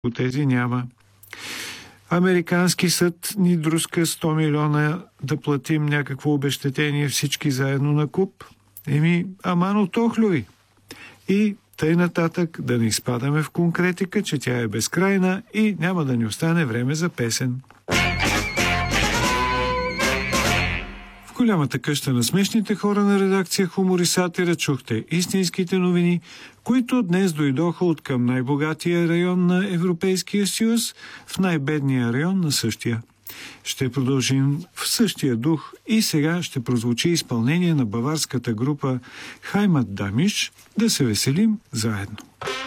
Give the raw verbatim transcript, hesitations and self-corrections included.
тези няма. Американски съд ни друска сто милиона да платим някакво обезщетение всички заедно на куп. Еми, амано тохлюй. И тъй нататък, да не изпадаме в конкретика, че тя е безкрайна и няма да ни остане време за песен. В голямата къща на смешните хора на редакция Хумор и сатира чухте истинските новини, които днес дойдоха от към най-богатия район на Европейския съюз в най-бедния район на същия. Ще продължим в същия дух и сега ще прозвучи изпълнение на баварската група Heimat Damich. Да се веселим заедно.